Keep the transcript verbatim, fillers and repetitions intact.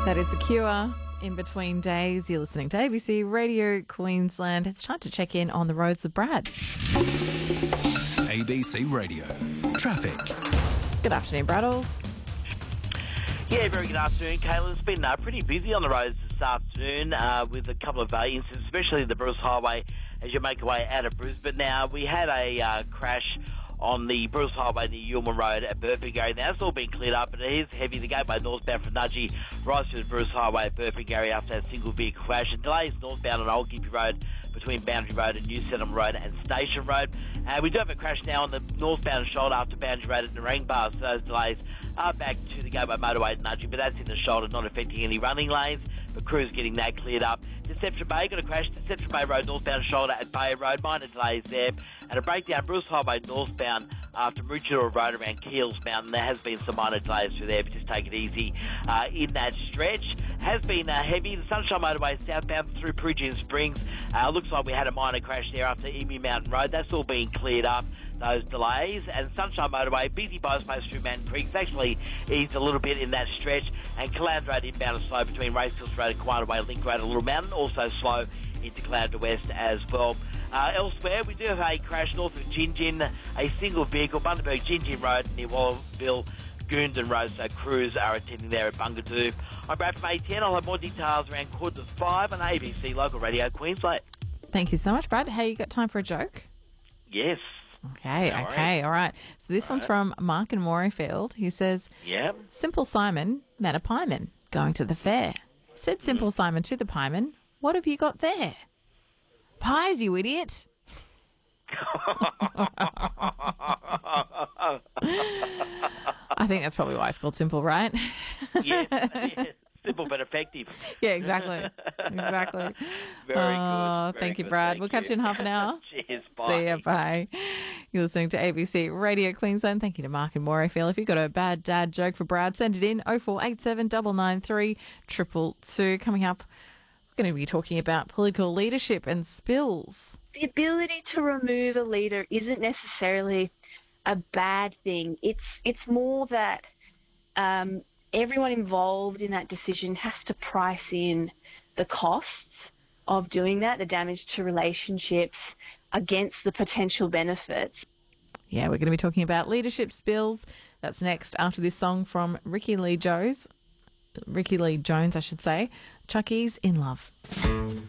That is The Cure. In Between Days, you're listening to A B C Radio Queensland. It's time to check in on the roads with Brad. A B C Radio Traffic. Good afternoon, Braddles. Yeah, very good afternoon, Kayla. It's been uh, pretty busy on the roads this afternoon uh, with a couple of uh, incidents, especially the Bruce Highway as you make your way out of Brisbane. Now, we had a uh, crash on the Bruce Highway near Yulman Road at Burpengary. Now, it's all been cleared up, but it is heavy. The gateway northbound from Nudgee right through the Bruce Highway at Burpengary after that single vehicle crash. And delays northbound on Old Gympie Road between Boundary Road and New Settlement Road and Station Road. And we do have a crash now on the northbound shoulder after Boundary Road at Narangba. So those delays are back to the Gateway Motorway at Nudgee, but that's in the shoulder, not affecting any running lanes. But crews getting that cleared up. Deception Bay got a crash. Deception Bay Road northbound shoulder at Bay Road. Minor delays there. And a breakdown Bruce Highway northbound after Maroochydore Road around Keels Mountain. There has been some minor delays through there, but just take it easy uh, in that stretch. Has been uh, heavy. The Sunshine Motorway southbound through Peregian Springs. Uh, looks like we had a minor crash there after Emu Mountain Road. That's all being cleared up, those delays. And Sunshine Motorway, busy bypass through Manton Creek. It's actually eased a little bit in that stretch. And Caloundra Road inbound is slow between Racehorse Road and Quieter Way Link Road and Little Mountain. Also slow into Caloundra West as well. Uh, elsewhere, we do have a crash north of Gin Gin, a single vehicle, Bundaberg Gin Gin Road near Wallaville, Goondan Road, so crews are attending there at Bungadoo. I'm Brad from A ten. I'll have more details around quarter to five on A B C Local Radio Queensland. Thank you so much, Brad. Hey, you got time for a joke? Yes. Okay, All okay, right. all right. So this All one's right. from Mark in Morayfield. He says, Yeah. Simple Simon met a pieman going to the fair. Said Simple Simon to the pieman, what have you got there? Pies, you idiot. I think that's probably why it's called Simple, right? Yes, yes. Simple but effective. Yeah, exactly. Exactly. Very Oh, good. Very thank you, good. Brad. Thank we'll catch you in half an hour. Cheers. Bye. See ya, bye. You're listening to A B C Radio Queensland. Thank you to Mark and Morayfield. If you've got a bad dad joke for Brad, send it in oh four eight seven nine nine three two two two. Coming up, we're going to be talking about political leadership and spills. The ability to remove a leader isn't necessarily a bad thing. It's it's more that um, everyone involved in that decision has to price in the costs of doing that, the damage to relationships against the potential benefits. Yeah, we're going to be talking about leadership spills. That's next after this song from Ricky Lee Jones. Ricky Lee Jones, I should say. Chucky's In Love.